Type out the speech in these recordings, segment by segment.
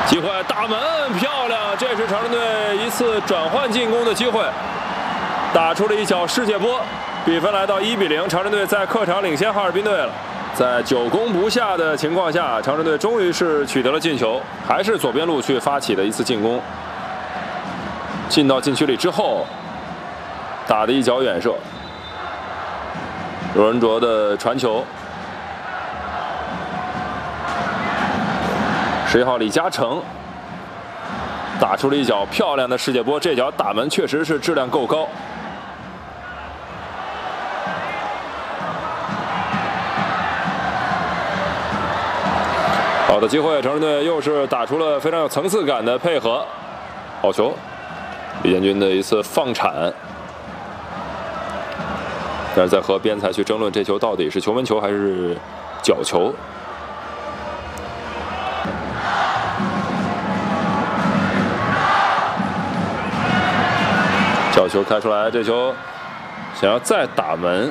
机会，大门漂亮！这是长春队一次转换进攻的机会，打出了一脚世界波，比分来到1比0，长春队在客场领先哈尔滨队了。在9攻不下的情况下，长春队终于是取得了进球，还是左边路去发起的一次进攻，进到禁区里之后，打的一脚远射，罗仁卓的传球。 11号李嘉诚打出了一脚漂亮的世界波，这脚打门确实是质量够高。好的机会，长春队又是打出了非常有层次感的配合，好球！李建军的一次放铲，但是在和边裁去争论这球到底是球门球还是角球。 角球开出来，这球想要再打门，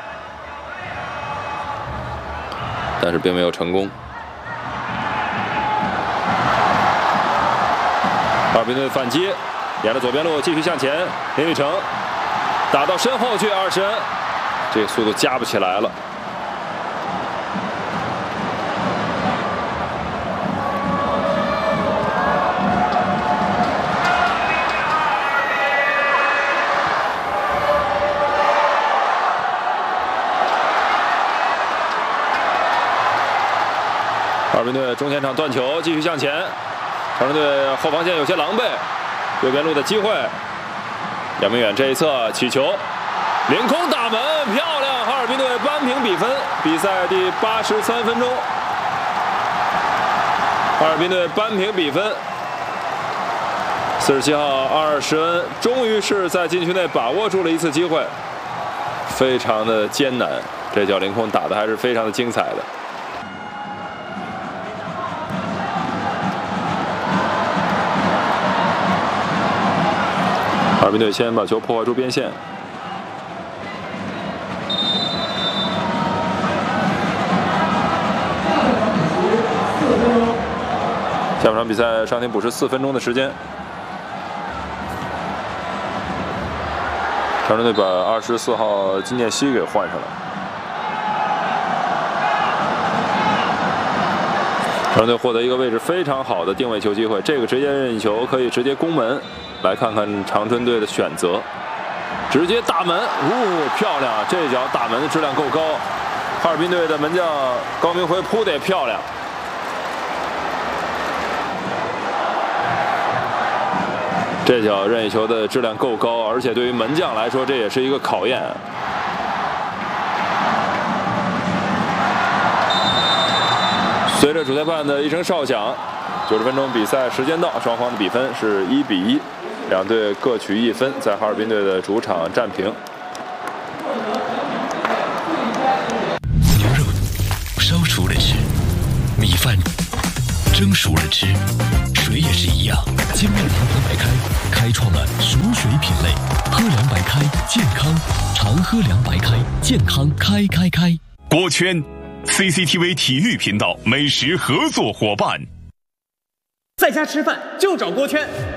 但是并没有成功。哈尔滨队反击，沿着左边路继续向前，林宇成打到身后去，20恩，这个速度加不起来了。 哈尔滨队中前场断球，继续向前。长春队后防线有些狼狈，右边路的机会。杨明远这一侧起球，凌空打门，漂亮！哈尔滨队扳平比分。比赛第83分钟，哈尔滨队扳平比分。47号20恩终于是在禁区内把握住了一次机会，非常的艰难。这脚凌空打的还是非常的精彩的。 哈尔滨队先把球破坏出边线，下半场比赛尚停补时4分钟的时间。长春队把24号金建熙给换上了。长春队获得一个位置非常好的定位球机会，这个直接任意球可以直接攻门。 来看看长春队的选择，直接打门，漂亮！这脚打门的质量够高。哈尔滨队的门将高明辉扑得也漂亮。这脚任意球的质量够高，而且对于门将来说，这也是一个考验。随着主裁判的一声哨响，90分钟比赛时间到，双方的比分是1比1。 两队各取1分，在哈尔滨队的主场战平。 牛肉烧熟了吃，米饭蒸熟了吃，水也是一样。精酿长河白开开创了熟水品类，喝凉白开，健康常喝凉白开，健康开。 锅圈 ，CCTV 体育频道美食合作伙伴。 在家吃饭就找锅圈。